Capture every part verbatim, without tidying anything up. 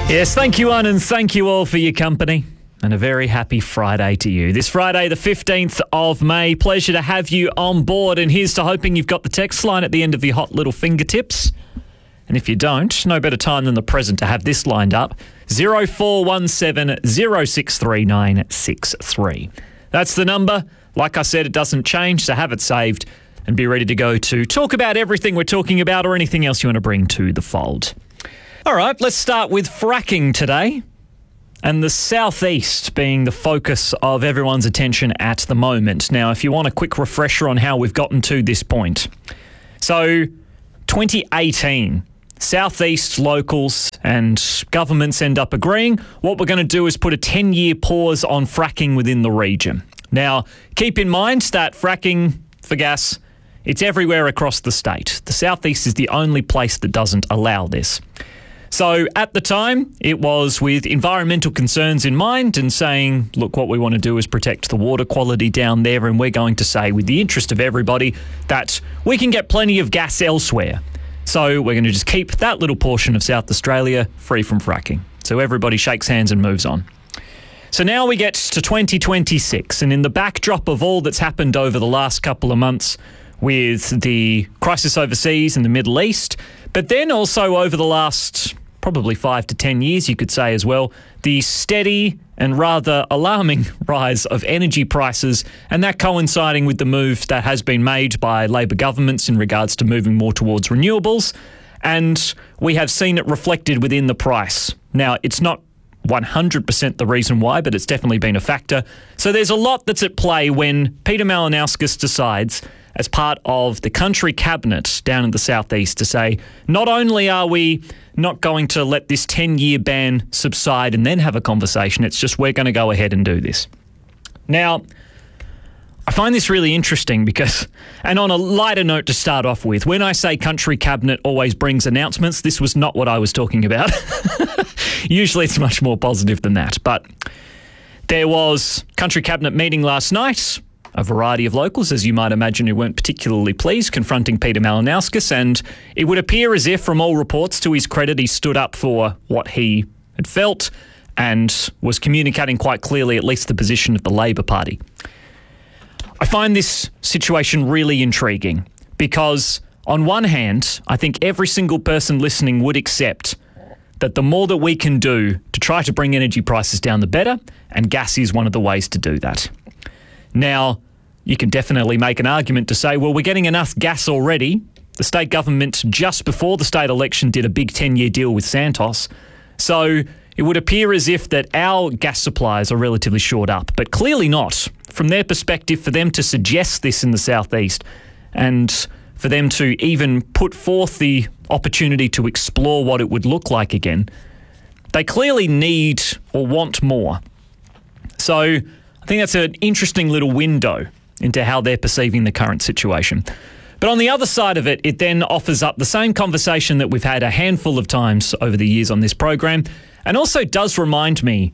Yes, thank you, one, and thank you all for your company. And a very happy Friday to you. This Friday, the fifteenth of May. Pleasure to have you on board. And here's to hoping you've got the text line at the end of your hot little fingertips. And if you don't, no better time than the present to have this lined up. zero four one seven zero six three nine six three. That's the number. Like I said, it doesn't change, so have it saved and be ready to go to talk about everything we're talking about or anything else you want to bring to the fold. All right, let's start with fracking today. And the southeast being the focus of everyone's attention at the moment. Now, if you want a quick refresher on how we've gotten to this point. So, twenty eighteen, southeast locals and governments end up agreeing what we're going to do is put a ten-year pause on fracking within the region. Now, keep in mind that fracking for gas, it's everywhere across the state. The southeast is the only place that doesn't allow this. So at the time, it was with environmental concerns in mind and saying, look, what we want to do is protect the water quality down there, and we're going to say, with the interest of everybody, that we can get plenty of gas elsewhere. So we're going to just keep that little portion of South Australia free from fracking. So everybody shakes hands and moves on. So now we get to twenty twenty-six, and in the backdrop of all that's happened over the last couple of months with the crisis overseas in the Middle East, but then also over the last probably five to ten years, you could say as well, the steady and rather alarming rise of energy prices, and that coinciding with the move that has been made by Labor governments in regards to moving more towards renewables. And we have seen it reflected within the price. Now, it's not one hundred percent the reason why, but it's definitely been a factor. So there's a lot that's at play when Peter Malinauskas decides, as part of the country cabinet down in the southeast, to say, not only are we not going to let this ten-year ban subside and then have a conversation, it's just we're going to go ahead and do this. Now, I find this really interesting because, and on a lighter note to start off with, when I say country cabinet always brings announcements, this was not what I was talking about. Usually it's much more positive than that. But there was country cabinet meeting last night. A variety of locals, as you might imagine, who weren't particularly pleased, confronting Peter Malinauskas, and it would appear as if, from all reports, to his credit, he stood up for what he had felt and was communicating quite clearly at least the position of the Labor Party. I find this situation really intriguing because, on one hand, I think every single person listening would accept that the more that we can do to try to bring energy prices down, the better, and gas is one of the ways to do that. Now, you can definitely make an argument to say, well, we're getting enough gas already. The state government, just before the state election, did a big ten-year deal with Santos. So it would appear as if that our gas supplies are relatively shored up, but clearly not. From their perspective, for them to suggest this in the southeast and for them to even put forth the opportunity to explore what it would look like again, they clearly need or want more. So I think that's an interesting little window into how they're perceiving the current situation. But on the other side of it, it then offers up the same conversation that we've had a handful of times over the years on this program, and also does remind me,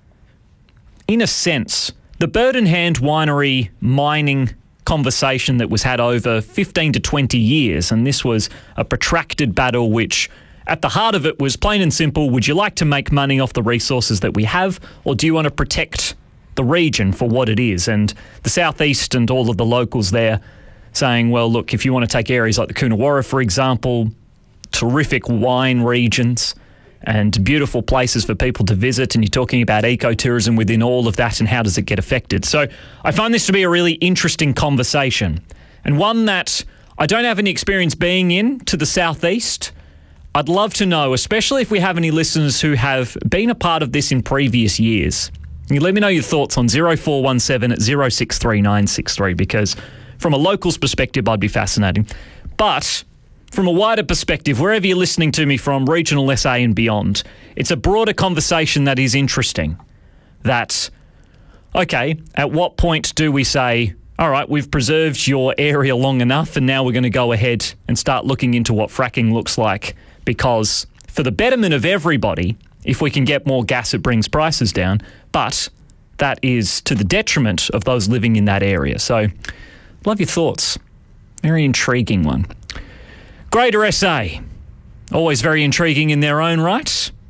in a sense, the Bird in Hand winery mining conversation that was had over fifteen to twenty years, and this was a protracted battle which, at the heart of it, was plain and simple, would you like to make money off the resources that we have, or do you want to protect the region for what it is? And the southeast and all of the locals there saying, well, look, if you want to take areas like the Coonawarra, for example, terrific wine regions and beautiful places for people to visit, and you're talking about ecotourism within all of that and how does it get affected. So I find this to be a really interesting conversation, and one that I don't have any experience being in to the southeast. I'd love to know, especially if we have any listeners who have been a part of this in previous years. You let me know your thoughts on zero four one seven zero six three nine six three, because from a local's perspective, I'd be fascinating. But from a wider perspective, wherever you're listening to me from, regional S A and beyond, it's a broader conversation that is interesting. That, okay, at what point do we say, all right, we've preserved your area long enough and now we're going to go ahead and start looking into what fracking looks like, because for the betterment of everybody, if we can get more gas, it brings prices down, but that is to the detriment of those living in that area. So, love your thoughts. Very intriguing one. Greater S A, always very intriguing in their own right.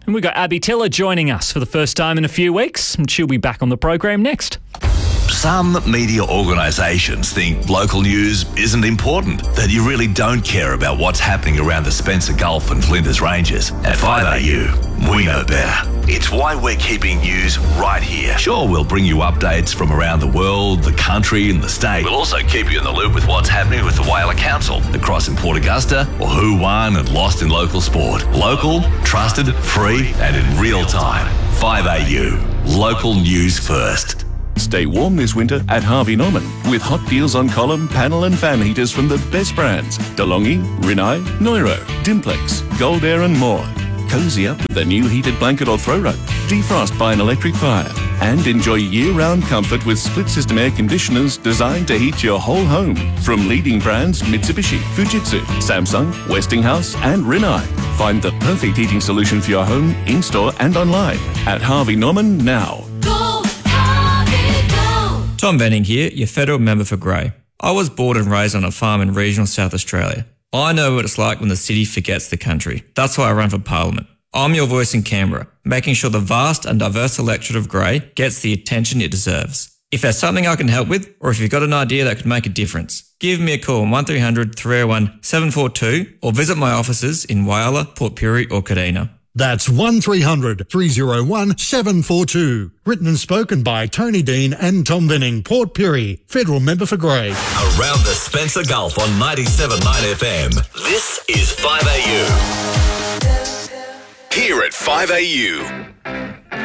And we've got Abby Tiller joining us for the first time in a few weeks, and she'll be back on the program next. Some media organisations think local news isn't important, that you really don't care about what's happening around the Spencer Gulf and Flinders Ranges. At five A U, we know better. It's why we're keeping news right here. Sure, we'll bring you updates from around the world, the country and the state. We'll also keep you in the loop with what's happening with the Whaler Council, the Cross in Port Augusta, or who won and lost in local sport. Local, trusted, free and in real time. five A U, local news first. Stay warm this winter at Harvey Norman with hot deals on column, panel and fan heaters from the best brands. DeLonghi, Rinnai, Neuro, Dimplex, Gold Air and more. Cozy up with a new heated blanket or throw rug. Defrost by an electric fire. And enjoy year-round comfort with split-system air conditioners designed to heat your whole home. From leading brands Mitsubishi, Fujitsu, Samsung, Westinghouse and Rinnai. Find the perfect heating solution for your home, in-store and online at Harvey Norman now. Tom Benning here, your federal member for Grey. I was born and raised on a farm in regional South Australia. I know what it's like when the city forgets the country. That's why I run for Parliament. I'm your voice in Canberra, making sure the vast and diverse electorate of Grey gets the attention it deserves. If there's something I can help with, or if you've got an idea that could make a difference, give me a call on one three hundred, three oh one, seven four two or visit my offices in Whyalla, Port Pirie or Kadina. That's one three hundred, three oh one, seven four two. Written and spoken by Tony Dean and Tom Benning, Port Pirie, federal member for Grey. Around the Spencer Gulf on ninety-seven point nine F M. This is five A U. Here at five A U.